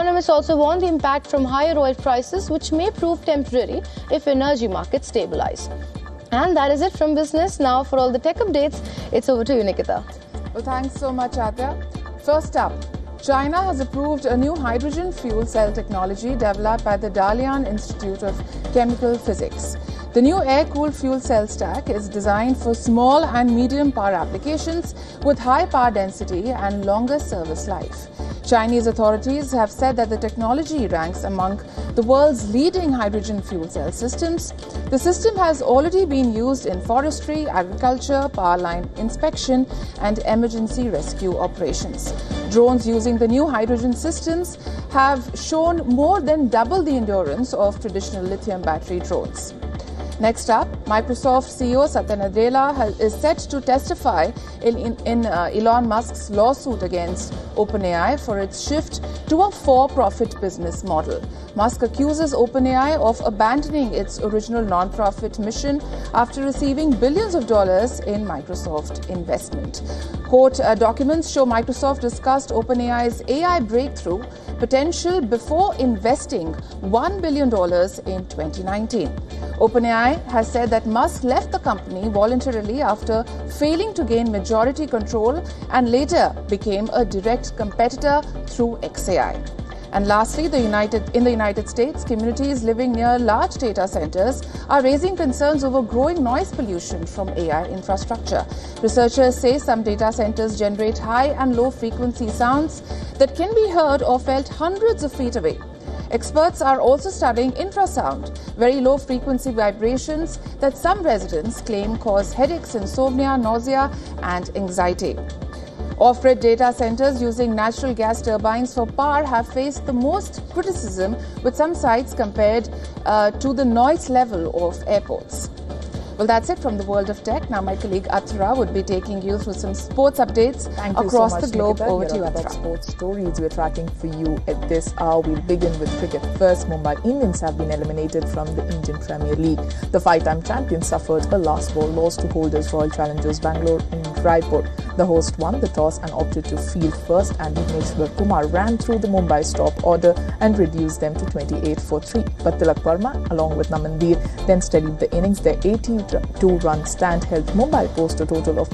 Economists also warn the impact from higher oil prices, which may prove temporary if energy markets stabilize. And that is it from business. Now, for all the tech updates, it's over to you, Nikita. Well, thanks so much, Adya. First up, China has approved a new hydrogen fuel cell technology developed by the Dalian Institute of Chemical Physics. The new air-cooled fuel cell stack is designed for small and medium power applications with high power density and longer service life. Chinese authorities have said that the technology ranks among the world's leading hydrogen fuel cell systems. The system has already been used in forestry, agriculture, power line inspection, and emergency rescue operations. Drones using the new hydrogen systems have shown more than double the endurance of traditional lithium battery drones. Next up, Microsoft CEO Satya Nadella is set to testify in Elon Musk's lawsuit against OpenAI for its shift to a for-profit business model. Musk accuses OpenAI of abandoning its original non-profit mission after receiving billions of dollars in Microsoft investment. Court documents show Microsoft discussed OpenAI's AI breakthrough potential before investing $1 billion in 2019. OpenAI has said that Musk left the company voluntarily after failing to gain majority control and later became a direct competitor through xAI. And lastly, in the United States, communities living near large data centers are raising concerns over growing noise pollution from AI infrastructure. Researchers say some data centers generate high and low frequency sounds that can be heard or felt hundreds of feet away. Experts are also studying infrasound, very low frequency vibrations that some residents claim cause headaches, insomnia, nausea, and anxiety. Off-grid data centers using natural gas turbines for power have faced the most criticism, with some sites compared to the noise level of airports. Well, that's it from the world of tech. Now, my colleague Athra would be taking you through some sports updates across the globe. Nikita. Over to you, Athra. Athra. Sports stories we're tracking for you at this hour. We'll begin with cricket first. Mumbai Indians have been eliminated from the Indian Premier League. The five-time champions suffered a last ball loss to holders Royal Challengers Bangalore in Raipur. The host won the toss and opted to field first, and Bhuvneshwar Kumar ran through the Mumbai's top order and reduced them to 28 for 3. But Tilak Verma, along with Namandir, then steadied the innings. Their 82-run stand helped Mumbai post a total of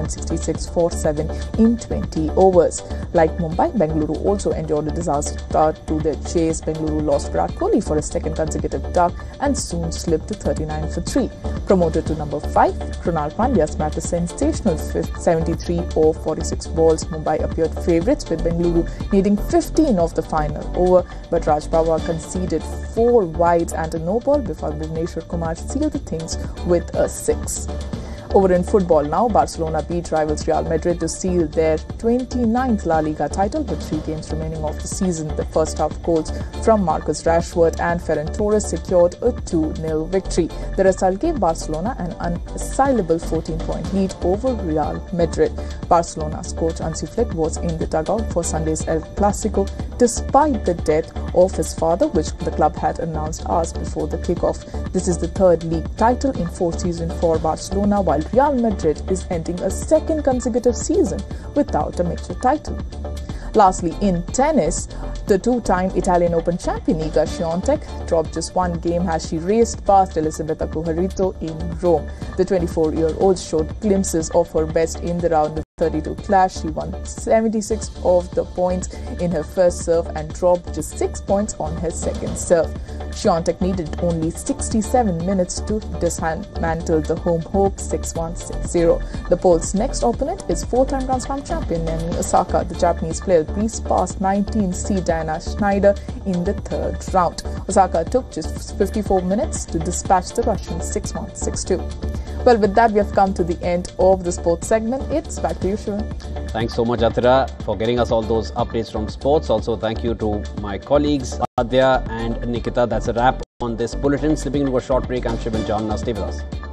166 for 7 in 20 overs. Like Mumbai, Bengaluru also endured a disaster start to their chase. Bengaluru lost Virat Kohli for a second consecutive duck and soon slipped to 39 for 3. Promoted to number 5, Krunal Pandya smacked a sensational 73 of 46 balls. Mumbai appeared favourites, with Bengaluru needing 15 of the final over, but Raj Pawar conceded 4 wides and a no ball before Bhuvneshwar Kumar sealed the things with a 6. Over in football now, Barcelona beat rivals Real Madrid to seal their 29th La Liga title with 3 games remaining of the season. The first half goals from Marcus Rashford and Ferran Torres secured a 2-0 victory. The result gave Barcelona an unassailable 14-point lead over Real Madrid. Barcelona's coach Hansi Flick was in the dugout for Sunday's El Clasico despite the death of his father, which the club had announced hours before the kickoff. This is the 3rd league title in 4 seasons for Barcelona, while Real Madrid is ending a 2nd consecutive season without a major title. Lastly, in tennis, the 2-time Italian Open champion Iga Swiatek dropped just 1 game as she raced past Elisabetta Cujarito in Rome. The 24-year-old showed glimpses of her best in the round of 32 clash. She won 76 of the points in her first serve and dropped just 6 points on her second serve. Swiatek needed only 67 minutes to dismantle the home hope 6-1, 6-0. The Pole's next opponent is 4-time Grand Slam champion Naomi Osaka. The Japanese player breezed past 19th seed Diana Schneider in the 3rd round. Osaka took just 54 minutes to dispatch the Russians 6-1, 6-2. Well, with that, we have come to the end of the sports segment. It's back to you, Shivan. Thanks so much, Athra, for getting us all those updates from sports. Also, thank you to my colleagues, Adya and Nikita. That's a wrap on this bulletin. Slipping into a short break, I'm Shivan John. Now stay with us.